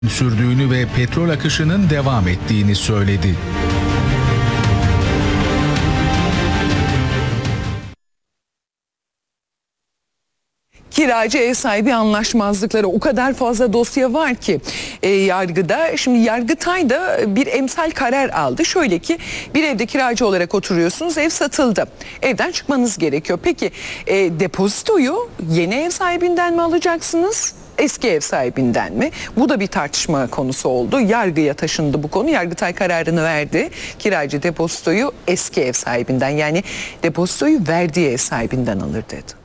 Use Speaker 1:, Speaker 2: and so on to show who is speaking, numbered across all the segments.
Speaker 1: sürdüğünü ve petrol akışının devam ettiğini söyledi.
Speaker 2: Kiracı ev sahibi anlaşmazlıkları, o kadar fazla dosya var ki yargıda. Şimdi Yargıtay da bir emsal karar aldı. Şöyle ki, bir evde kiracı olarak oturuyorsunuz, ev satıldı. Evden çıkmanız gerekiyor. Peki depozitoyu yeni ev sahibinden mi alacaksınız, eski ev sahibinden mi? Bu da bir tartışma konusu oldu. Yargıya taşındı bu konu. Yargıtay kararını verdi. Kiracı depozitoyu eski ev sahibinden, yani depozitoyu verdiği ev sahibinden alır dedi.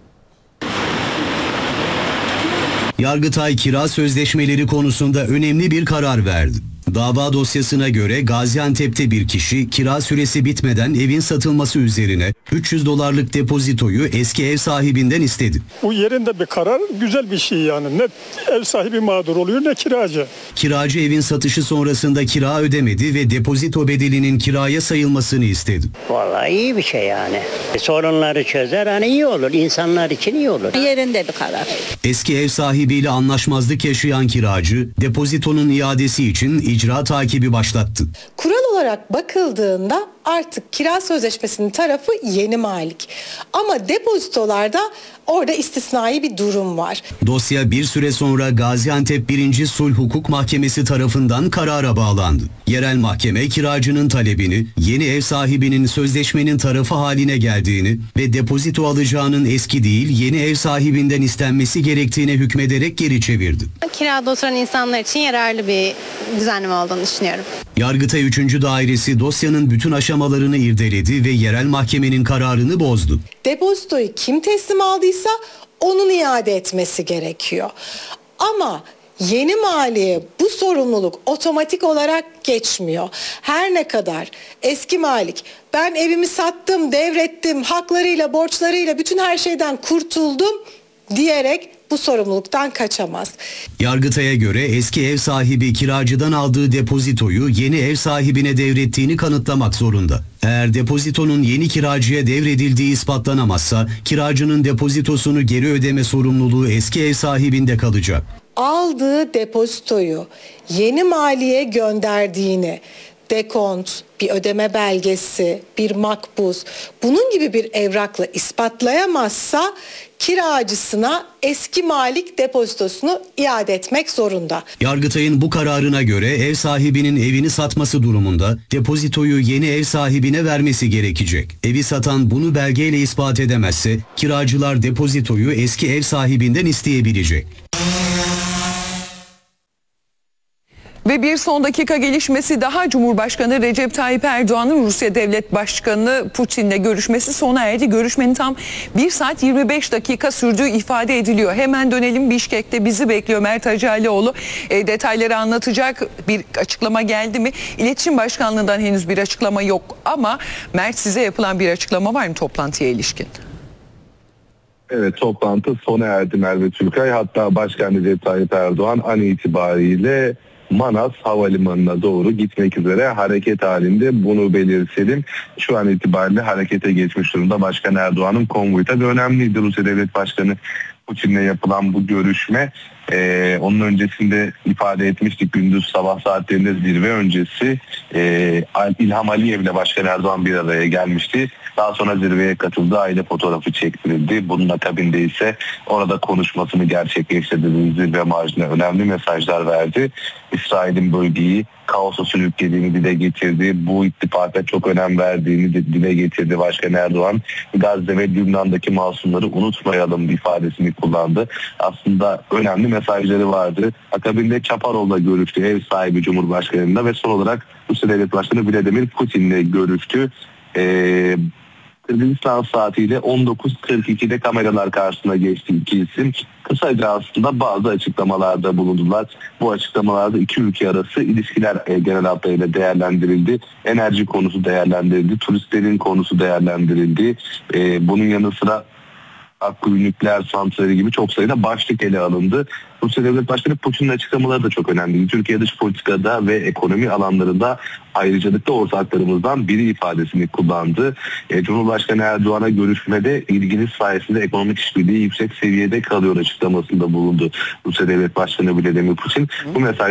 Speaker 3: Yargıtay kira sözleşmeleri konusunda önemli bir karar verdi. Dava dosyasına göre Gaziantep'te bir kişi kira süresi bitmeden evin satılması üzerine $300 depozitoyu eski ev sahibinden istedi.
Speaker 4: Bu yerinde bir karar, güzel bir şey yani. Ne ev sahibi mağdur oluyor ne kiracı.
Speaker 3: Kiracı evin satışı sonrasında kira ödemedi ve depozito bedelinin kiraya sayılmasını istedi.
Speaker 5: Vallahi iyi bir şey yani. Sorunları çözer, hani iyi olur. İnsanlar için iyi olur.
Speaker 6: Yerinde bir karar.
Speaker 3: Eski ev sahibiyle anlaşmazlık yaşayan kiracı depozitonun iadesi için icra takibi başlattı.
Speaker 7: Kural olarak bakıldığında artık kira sözleşmesinin tarafı yeni malik. Ama depozitolarda orada istisnai bir durum var.
Speaker 3: Dosya bir süre sonra Gaziantep 1. Sulh Hukuk Mahkemesi tarafından karara bağlandı. Yerel mahkeme kiracının talebini, yeni ev sahibinin sözleşmenin tarafı haline geldiğini ve depozito alacağının eski değil yeni ev sahibinden istenmesi gerektiğine hükmederek geri çevirdi.
Speaker 8: Kirada oturan insanlar için yararlı bir düzenleme olduğunu düşünüyorum.
Speaker 3: Yargıtay 3. Dairesi dosyanın bütün aşamalarını irdeledi ve yerel mahkemenin kararını bozdu.
Speaker 7: Depozitoyu kim teslim aldıysa onun iade etmesi gerekiyor. Ama yeni maliye bu sorumluluk otomatik olarak geçmiyor. Her ne kadar eski malik ben evimi sattım, devrettim, haklarıyla, borçlarıyla bütün her şeyden kurtuldum diyerek bu sorumluluktan kaçamaz.
Speaker 3: Yargıtay'a göre eski ev sahibi kiracıdan aldığı depozitoyu yeni ev sahibine devrettiğini kanıtlamak zorunda. Eğer depozitonun yeni kiracıya devredildiği ispatlanamazsa kiracının depozitosunu geri ödeme sorumluluğu eski ev sahibinde kalacak.
Speaker 7: Aldığı depozitoyu yeni maliye gönderdiğini, dekont, bir ödeme belgesi, bir makbuz, bunun gibi bir evrakla ispatlayamazsa kiracısına eski malik depozitosunu iade etmek zorunda.
Speaker 3: Yargıtay'ın bu kararına göre ev sahibinin evini satması durumunda depozitoyu yeni ev sahibine vermesi gerekecek. Evi satan bunu belgeyle ispat edemezse kiracılar depozitoyu eski ev sahibinden isteyebilecek.
Speaker 2: Ve bir son dakika gelişmesi daha, Cumhurbaşkanı Recep Tayyip Erdoğan'ın Rusya Devlet Başkanı Putin'le görüşmesi sona erdi. Görüşmenin tam 1 saat 25 dakika sürdüğü ifade ediliyor. Hemen dönelim, Bişkek'te bizi bekliyor Mert Hacalioğlu. Detayları anlatacak. Bir açıklama geldi mi? İletişim Başkanlığı'ndan henüz bir açıklama yok ama Mert, size yapılan bir açıklama var mı toplantıya ilişkin?
Speaker 9: Evet, toplantı sona erdi Merve Türkay. Hatta Başkan Recep Tayyip Erdoğan an itibariyle Manas Havalimanı'na doğru gitmek üzere hareket halinde, bunu belirtelim. Şu an itibariyle harekete geçmiş durumda Başkan Erdoğan'ın konvoyu. Tabii önemliydi Rusya Devlet Başkanı Putin'le yapılan bu görüşme. Onun öncesinde ifade etmiştik, gündüz sabah saatlerinde zirve öncesi İlham Aliyev ile Başkan Erdoğan bir araya gelmişti. Daha sonra zirveye katıldı, aile fotoğrafı çektirildi. Bunun akabinde ise orada konuşmasını gerçekleştirdiği zirve marjına önemli mesajlar verdi. İsrail'in bölgeyi kaosa sürüklediğini dile getirdi. Bu ittifaka çok önem verdiğini dile getirdi Başkan Erdoğan. Gazze ve Lübnan'daki masumları unutmayalım ifadesini kullandı. Aslında önemli mesajları vardı. Akabinde Çaparov'la görüştü, ev sahibi Cumhurbaşkanı'yla, ve son olarak Rusya Devlet Başkanı Vladimir Putin'le görüştü. Kırgızistan saatiyle 19.42'de kameralar karşısına geçti iki isim. Kısaca aslında bazı açıklamalarda bulundular. Bu açıklamalarda iki ülke arası ilişkiler genel hatlarıyla değerlendirildi. Enerji konusu değerlendirildi. Turistlerin konusu değerlendirildi. Bunun yanı sıra Akkuyu nükleer santrali gibi çok sayıda başlık ele alındı. Rusya Devlet Başkanı Putin'in açıklamaları da çok önemli. Türkiye dış politikada ve ekonomi alanlarında ayrıcalıklı ortaklarımızdan biri ifadesini kullandı. Cumhurbaşkanı Erdoğan'a görüşmede ilginiz sayesinde ekonomik işbirliği yüksek seviyede kalıyor açıklamasında bulundu Rusya Devlet Başkanı Vladimir Putin. Bu mesaj